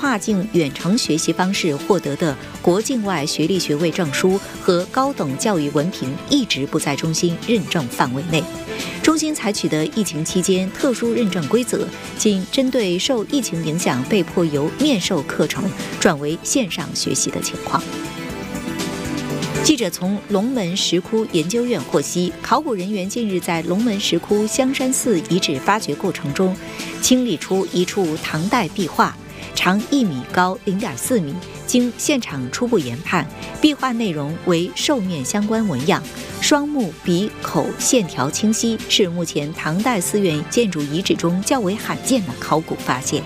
跨境远程学习方式获得的国境外学历学位证书和高等教育文凭一直不在中心认证范围内。中心采取的疫情期间特殊认证规则，仅针对受疫情影响被迫由面授课程转为线上学习的情况。记者从龙门石窟研究院获悉，考古人员近日在龙门石窟香山寺遗址发掘过程中，清理出一处唐代壁画，长1米，高0.4米。经现场初步研判，壁画内容为兽面相关纹样，双目、鼻、口线条清晰，是目前唐代寺院建筑遗址中较为罕见的考古发现。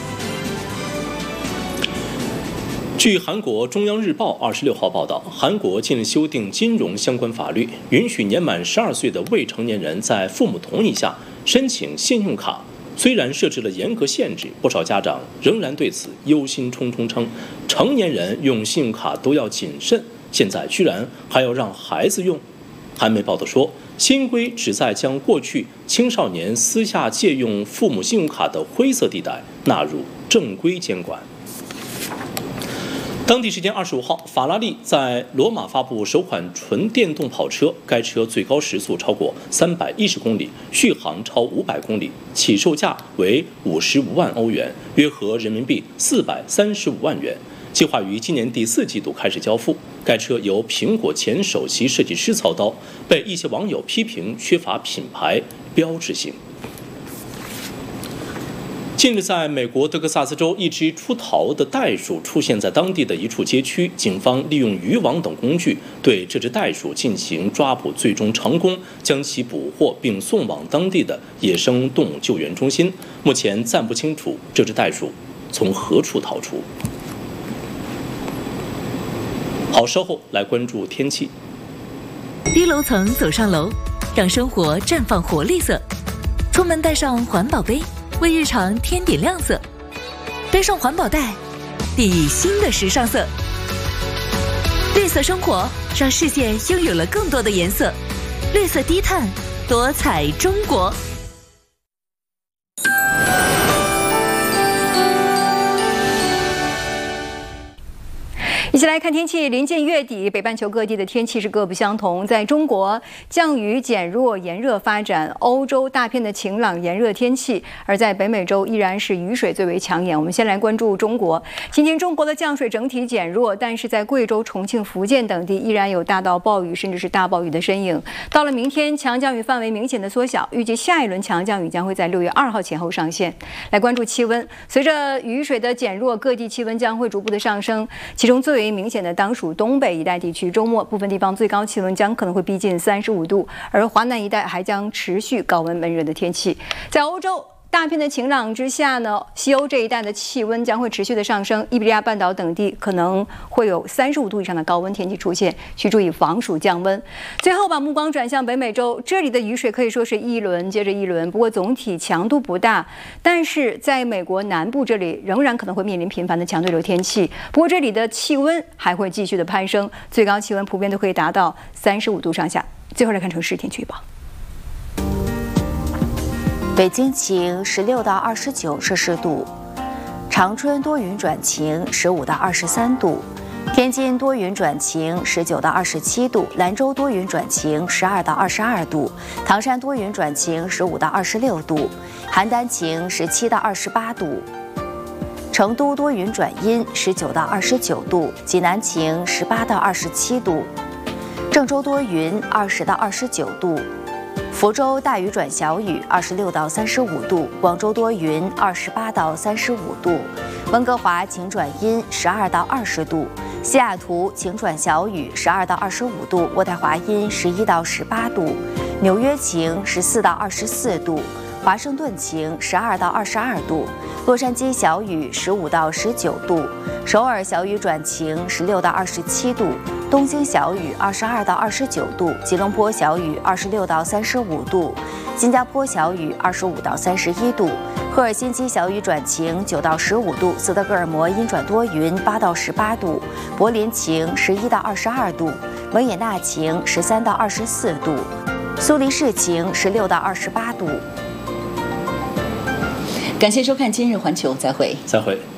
据韩国中央日报26号报道，韩国近日修订金融相关法律，允许年满12岁的未成年人在父母同意下申请信用卡。虽然设置了严格限制，不少家长仍然对此忧心忡忡，称成年人用信用卡都要谨慎，现在居然还要让孩子用。韩媒报道说，新规旨在将过去青少年私下借用父母信用卡的灰色地带纳入正规监管。当地时间25号，法拉利在罗马发布首款纯电动跑车，该车最高时速超过310公里，续航超500公里，起售价为55万欧元，约合人民币435万元，计划于今年第4季度开始交付。该车由苹果前首席设计师操刀，被一些网友批评缺乏品牌标志性。近日，在美国德克萨斯州，一只出逃的袋鼠出现在当地的一处街区，警方利用渔网等工具对这只袋鼠进行抓捕，最终成功将其捕获并送往当地的野生动物救援中心。目前暂不清楚这只袋鼠从何处逃出。好，稍后来关注天气。 低楼层走上楼，让生活绽放活力色。出门带上环保杯，为日常添点亮色。背上环保袋，砥砺新的时尚色。绿色生活，让世界拥有了更多的颜色。绿色低碳，多彩中国。 一起来看天气。临近月底，北半球各地的天气是各不相同。在中国，降雨减弱，炎热发展；欧洲大片的晴朗炎热天气，而在北美洲依然是雨水最为抢眼。我们先来关注中国。今天中国的降水整体减弱，但是在贵州、重庆、福建等地依然有大到暴雨甚至是大暴雨的身影。到了明天，强降雨范围明显的缩小，预计下一轮强降雨将会在6月2号前后上线。来关注气温，随着雨水的减弱，各地气温将会逐步的上升，其中最为明显的当属东北一带地区，周末部分地方最高气温将可能会逼近35度，而华南一带还将持续高温闷热的天气。在欧洲大片的晴朗之下呢，西欧这一带的气温将会持续的上升，伊比利亚半岛等地可能会有35度以上的高温天气出现，需注意防暑降温。最后把目光转向北美洲，这里的雨水可以说是一轮接着一轮，不过总体强度不大，但是在美国南部这里仍然可能会面临频繁的强对流天气，不过这里的气温还会继续的攀升，最高气温普遍都可以达到35度上下。最后来看城市天气预报。 北京晴，16到29摄氏度；长春多云转晴，15到23度；天津多云转晴，19到27度；兰州多云转晴，12到22度；唐山多云转晴，15到26度；邯郸晴，17到28度；成都多云转阴，19到29度；济南晴，18到27度；郑州多云，20到29度。福州大雨转小雨，26到35度；广州多云，28到35度；温哥华晴转阴，12到20度；西雅图晴转小雨，12到25度；渥太华阴，11到18度；纽约晴，14到24度；华盛顿晴，12到22度；洛杉矶小雨，15到19度；首尔小雨转晴，16到27度；东京小雨22到29度；吉隆坡小雨26到35度；新加坡小雨25到31度；赫尔辛基小雨转晴9到15度；斯德哥尔摩阴转多云8到18度；柏林晴11到22度；维也纳晴13到24度；苏黎世晴16到28度。 感谢收看今日环球，再会。 再会。